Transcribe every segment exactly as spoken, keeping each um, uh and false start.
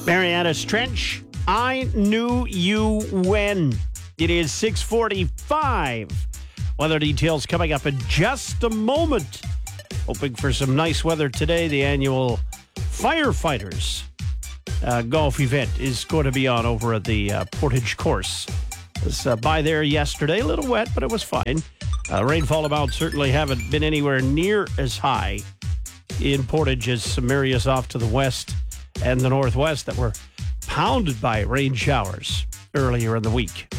Marianas Trench, I knew you when. It is six forty-five. Weather details coming up in just a moment. Hoping for some nice weather today. The annual Firefighters uh, golf event is going to be on over at the uh, Portage course. I was uh, by there yesterday. A little wet, but it was fine. Uh, rainfall amounts certainly haven't been anywhere near as high in Portage as some areas off to the west and the northwest that were pounded by rain showers earlier in the week.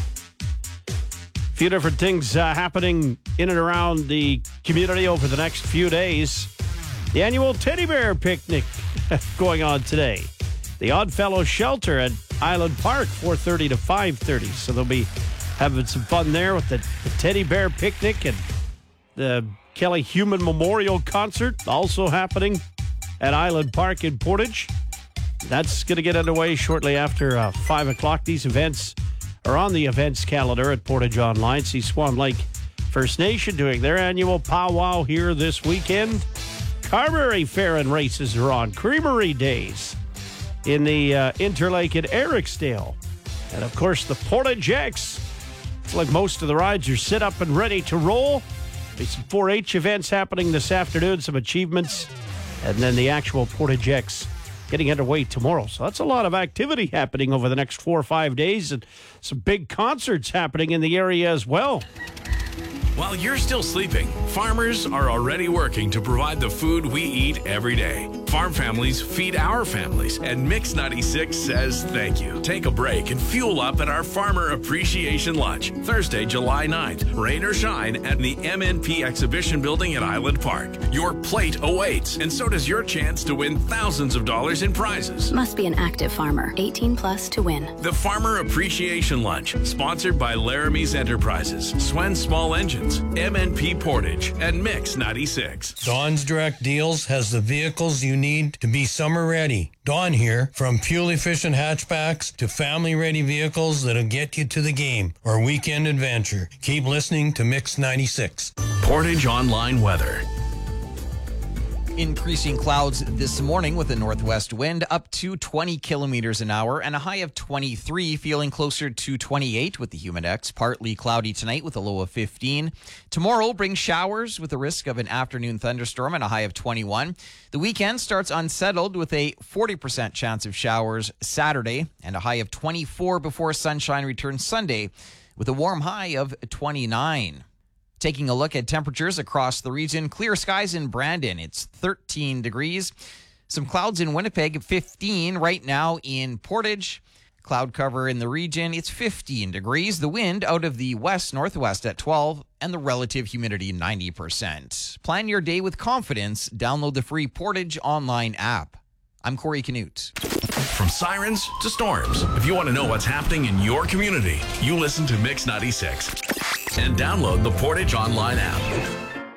A few different things uh, happening in and around the community over the next few days. The annual Teddy Bear Picnic going on today. The Oddfellows Shelter at Island Park, four thirty to five thirty. So they'll be having some fun there with the, the Teddy Bear Picnic, and the Kelly Human Memorial Concert also happening at Island Park in Portage. That's going to get underway shortly after uh, five o'clock. These events are on the events calendar at Portage Online. See Swan Lake First Nation doing their annual powwow here this weekend. Carberry Fair and races are on. Creamery Days in the uh, Interlake at Ericsdale. And, of course, the Portage X. It's like most of the rides are set up and ready to roll. There's some four H events happening this afternoon, some achievements, and then the actual Portage X getting underway tomorrow. So that's a lot of activity happening over the next four or five days, and some big concerts happening in the area as well. While you're still sleeping, farmers are already working to provide the food we eat every day. Farm families feed our families, and Mix ninety-six says thank you. Take a break and fuel up at our Farmer Appreciation Lunch, Thursday, July ninth. Rain or shine at the M N P Exhibition Building at Island Park. Your plate awaits, and so does your chance to win thousands of dollars in prizes. Must be an active farmer, eighteen plus to win. The Farmer Appreciation Lunch, sponsored by Laramie's Enterprises, Swen Small Engines, M N P Portage, and Mix ninety-six. Dawn's Direct Deals has the vehicles you need to be summer ready. Dawn here, from fuel-efficient hatchbacks to family-ready vehicles that'll get you to the game or weekend adventure. Keep listening to Mix ninety-six. Portage Online Weather. Increasing clouds this morning with a northwest wind up to twenty kilometers an hour and a high of twenty-three, feeling closer to twenty-eight with the humid X. Partly cloudy tonight with a low of fifteen. Tomorrow brings showers with a risk of an afternoon thunderstorm and a high of twenty-one. The weekend starts unsettled with a forty percent chance of showers Saturday and a high of twenty-four before sunshine returns Sunday with a warm high of twenty-nine. Taking a look at temperatures across the region, clear skies in Brandon, it's thirteen degrees. Some clouds in Winnipeg, fifteen. Right now in Portage, cloud cover in the region, it's fifteen degrees. The wind out of the west-northwest at twelve, and the relative humidity ninety percent. Plan your day with confidence. Download the free Portage Online app. I'm Corey Canute. From sirens to storms, if you want to know what's happening in your community, you listen to Mix ninety-six. And download the Portage Online app.